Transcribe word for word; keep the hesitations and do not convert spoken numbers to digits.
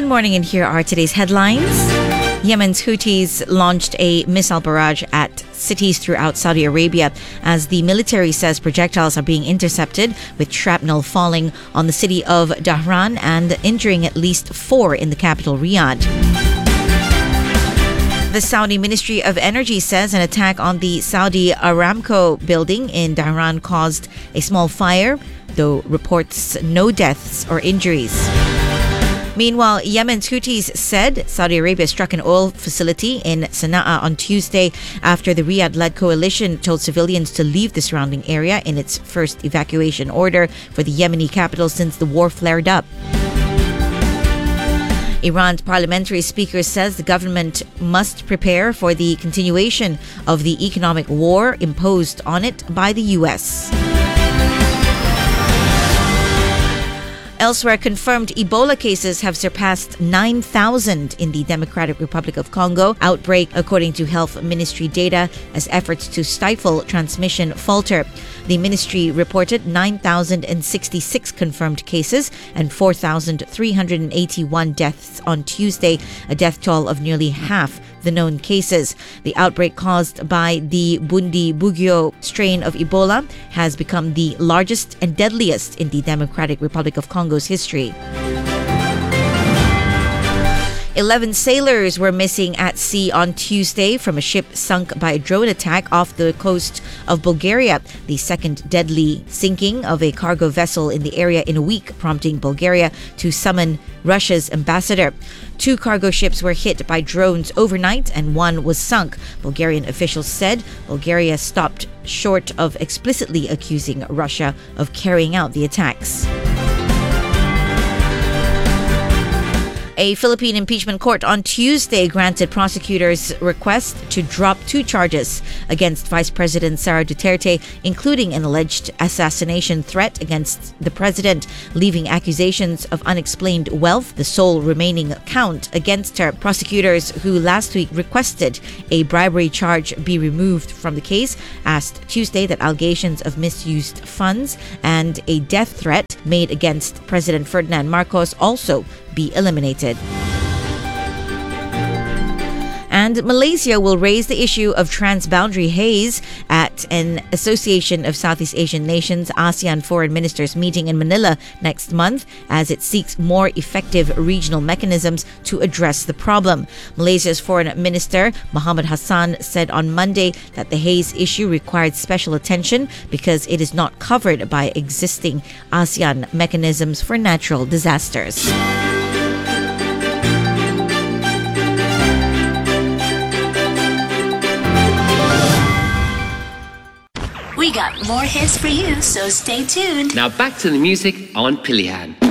morning, and here are today's headlines. Yemen's Houthis launched a missile barrage at cities throughout Saudi Arabia as the military says projectiles are being intercepted, with shrapnel falling on the city of Dhahran and injuring at least four in the capital, Riyadh. The Saudi Ministry of Energy says an attack on the Saudi Aramco building in Dhahran caused a small fire, though reports no deaths or injuries. Meanwhile, Yemen's Houthis said Saudi Arabia struck an oil facility in Sana'a on Tuesday after the Riyadh-led coalition told civilians to leave the surrounding area in its first evacuation order for the Yemeni capital since the war flared up. Iran's parliamentary speaker says the government must prepare for the continuation of the economic war imposed on it by the U S. Elsewhere, confirmed Ebola cases have surpassed nine thousand in the Democratic Republic of Congo. Outbreak, according to Health Ministry data, as efforts to stifle transmission falter. The ministry reported nine thousand sixty-six confirmed cases and four thousand three hundred eighty-one deaths on Tuesday, a death toll of nearly half the known cases. The outbreak caused by the Bundibugyo strain of Ebola has become the largest and deadliest in the Democratic Republic of Congo's history. Eleven sailors were missing at sea on Tuesday from a ship sunk by a drone attack off the coast of Bulgaria, the second deadly sinking of a cargo vessel in the area in a week, prompting Bulgaria to summon Russia's ambassador. Two cargo ships were hit by drones overnight and one was sunk. Bulgarian officials said Bulgaria stopped short of explicitly accusing Russia of carrying out the attacks. A Philippine impeachment court on Tuesday granted prosecutors' request to drop two charges against Vice President Sara Duterte, including an alleged assassination threat against the president, leaving accusations of unexplained wealth the sole remaining count against her. Prosecutors, who last week requested a bribery charge be removed from the case, asked Tuesday that allegations of misused funds and a death threat made against President Ferdinand Marcos also be eliminated. And Malaysia will raise the issue of transboundary haze at an Association of Southeast Asian Nations ASEAN Foreign Ministers meeting in Manila next month as it seeks more effective regional mechanisms to address the problem. Malaysia's Foreign Minister Muhammad Hassan said on Monday that the haze issue required special attention because it is not covered by existing ASEAN mechanisms for natural disasters. We got more hits for you, so stay tuned. Now back to the music on Pilihan.